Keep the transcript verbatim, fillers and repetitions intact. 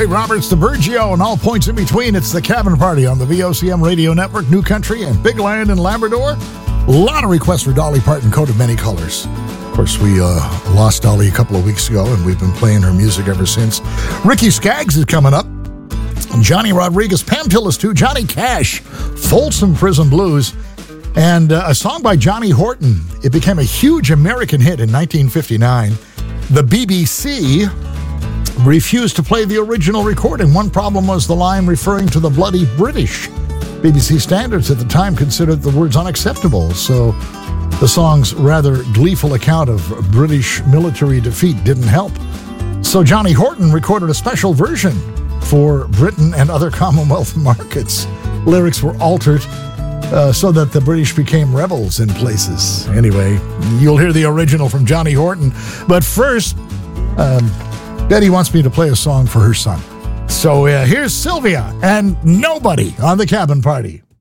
Dave Roberts, the Burgio, and all points in between. It's the Cabin Party on the V O C M Radio Network, New Country, and Big Land in Labrador. A lot of requests for Dolly Parton, Coat of Many Colors. Of course, we uh, lost Dolly a couple of weeks ago, and we've been playing her music ever since. Ricky Skaggs is coming up. Johnny Rodriguez, Pam Tillis too, Johnny Cash, Folsom Prison Blues, and uh, a song by Johnny Horton. It became a huge American hit in nineteen fifty-nine. The B B C refused to play the original recording. One problem was the line referring to the bloody British. B B C standards at the time considered the words unacceptable, so the song's rather gleeful account of British military defeat didn't help. So Johnny Horton recorded a special version for Britain and other Commonwealth markets. Lyrics were altered uh, so that the British became rebels in places. Anyway, you'll hear the original from Johnny Horton. But first, um, Betty wants me to play a song for her son. So uh, here's Sylvia and Nobody on the Cabin Party.